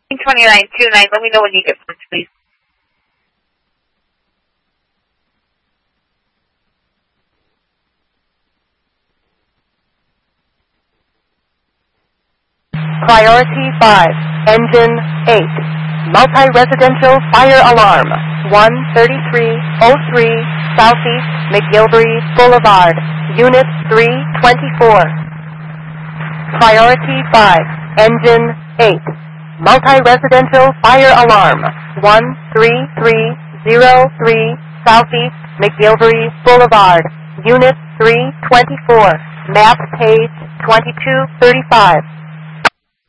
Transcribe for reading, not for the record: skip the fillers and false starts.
2929, let me know when you get punch, please. Priority 5, Engine 8, multi-residential fire alarm, 13303 Southeast McGilvery Boulevard, Unit 324. Priority 5, Engine 8, multi-residential fire alarm, 13303 Southeast McGilvery Boulevard, Unit 324, map page 2235.